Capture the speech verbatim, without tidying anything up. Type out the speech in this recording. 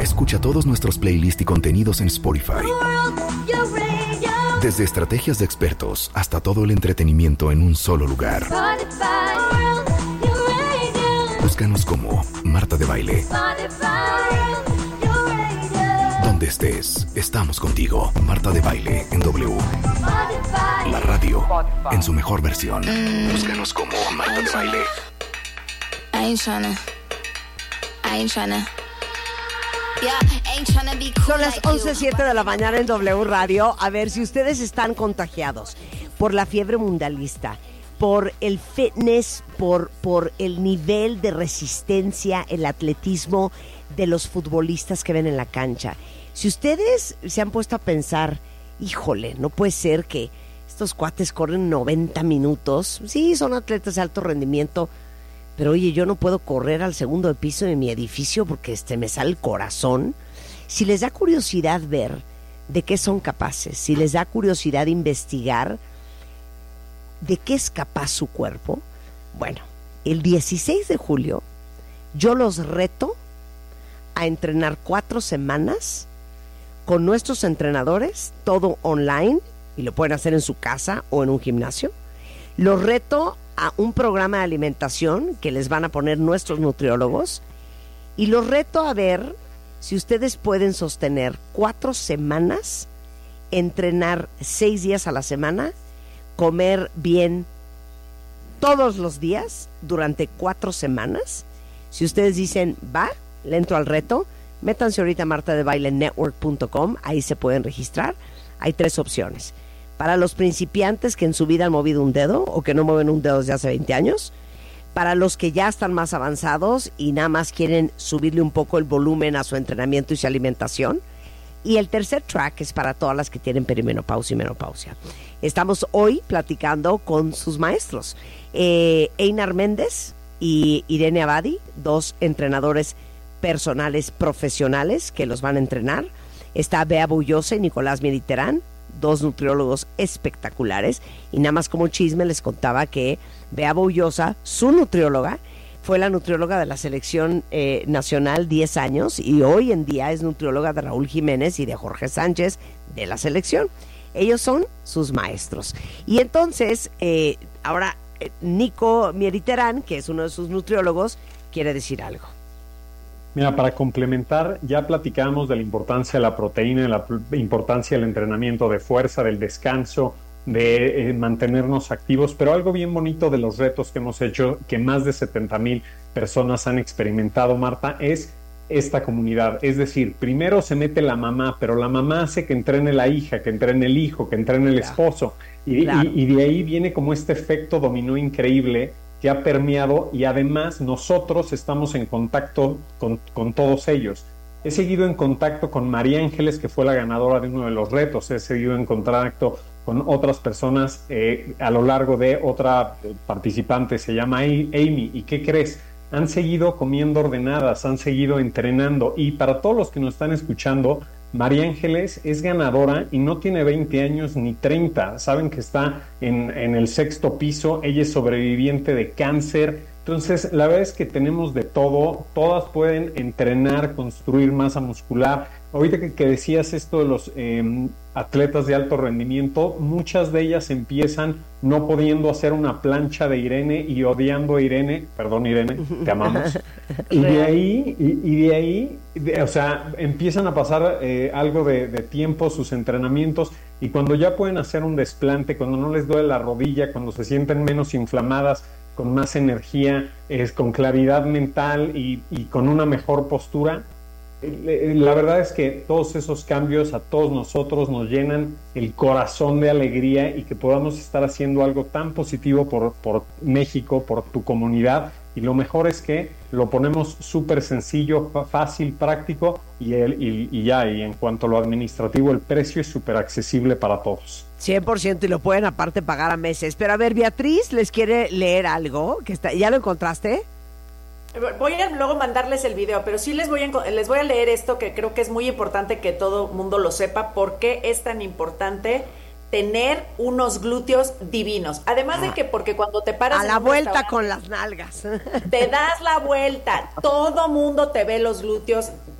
Escucha todos nuestros playlists y contenidos en Spotify. Desde estrategias de expertos hasta todo el entretenimiento en un solo lugar. Búscanos como Marta de Baile. Donde estés, estamos contigo. Marta de Baile en W. La radio en su mejor versión. Búscanos como Marta de Baile. I ain't tryna. I ain't tryna. Son las once siete de la mañana en W Radio. A ver, si ustedes están contagiados por la fiebre mundialista, por el fitness, por, por el nivel de resistencia, el atletismo de los futbolistas que ven en la cancha. Si ustedes se han puesto a pensar, híjole, no puede ser que estos cuates corren noventa minutos. Sí, son atletas de alto rendimiento, pero oye, yo no puedo correr al segundo piso de mi edificio porque este, me sale el corazón. Si les da curiosidad ver de qué son capaces, si les da curiosidad investigar de qué es capaz su cuerpo, bueno, el dieciséis de julio yo los reto a entrenar cuatro semanas con nuestros entrenadores, todo online, y lo pueden hacer en su casa o en un gimnasio. Los reto a un programa de alimentación que les van a poner nuestros nutriólogos, y los reto a ver si ustedes pueden sostener cuatro semanas, entrenar seis días a la semana, comer bien todos los días durante cuatro semanas. Si ustedes dicen, va, le entro al reto, métanse ahorita a marta de baile network punto com, ahí se pueden registrar. Hay tres opciones. Para los principiantes que en su vida han movido un dedo o que no mueven un dedo desde hace veinte años. Para los que ya están más avanzados y nada más quieren subirle un poco el volumen a su entrenamiento y su alimentación. Y el tercer track es para todas las que tienen perimenopausia y menopausia. Estamos hoy platicando con sus maestros. Eh, Einar Méndez y Irene Abadi, dos entrenadores personales profesionales que los van a entrenar. Está Bea Bullosa y Nicolás Mediterán, dos nutriólogos espectaculares. Y nada más como chisme les contaba que Bea Bullosa, su nutrióloga, fue la nutrióloga de la selección eh, nacional diez años y hoy en día es nutrióloga de Raúl Jiménez y de Jorge Sánchez de la selección. Ellos son sus maestros. Y entonces, eh, ahora eh, Nico Mediterán, que es uno de sus nutriólogos, quiere decir algo. Mira, para complementar, ya platicamos de la importancia de la proteína, de la importancia del entrenamiento de fuerza, del descanso, de eh, mantenernos activos, pero algo bien bonito de los retos que hemos hecho, que más de setenta mil personas han experimentado, Marta, es esta comunidad. Es decir, primero se mete la mamá, pero la mamá hace que entrene la hija, que entrene el hijo, que entrene el claro. esposo, y, claro. y, y de ahí viene como este efecto dominó increíble que ha permeado, y además nosotros estamos en contacto con, con todos ellos. He seguido en contacto con María Ángeles, que fue la ganadora de uno de los retos. He seguido en contacto con otras personas eh, a lo largo de otra participante, se llama Amy. ¿Y qué crees? Han seguido comiendo ordenadas, han seguido entrenando. Y para todos los que nos están escuchando, María Ángeles es ganadora y no tiene veinte años ni treinta. Saben que está en, en el sexto piso. Ella es sobreviviente de cáncer. Entonces, la verdad es que tenemos de todo. Todas pueden entrenar, construir masa muscular. Ahorita que, que decías esto de los eh, atletas de alto rendimiento, muchas de ellas empiezan no pudiendo hacer una plancha de Irene y odiando a Irene. Perdón, Irene, te amamos. Y de ahí, y, y de ahí, de, o sea, empiezan a pasar eh, algo de, de tiempo sus entrenamientos, y cuando ya pueden hacer un desplante, cuando no les duele la rodilla, cuando se sienten menos inflamadas, con más energía, eh, con claridad mental y, y con una mejor postura, la verdad es que todos esos cambios a todos nosotros nos llenan el corazón de alegría, y que podamos estar haciendo algo tan positivo por, por México, por tu comunidad. Y lo mejor es que lo ponemos súper sencillo, fácil, práctico, y, el, y, y ya, y en cuanto a lo administrativo, el precio es súper accesible para todos. cien por ciento, y lo pueden aparte pagar a meses. Pero a ver, Beatriz les quiere leer algo, que está, ¿ya lo encontraste? Voy a luego mandarles el video, pero sí les voy a, les voy a leer esto, que creo que es muy importante que todo mundo lo sepa. ¿Por qué es tan importante tener unos glúteos divinos? Además de que porque cuando te paras a la vuelta con las nalgas, te das la vuelta, todo mundo te ve los glúteos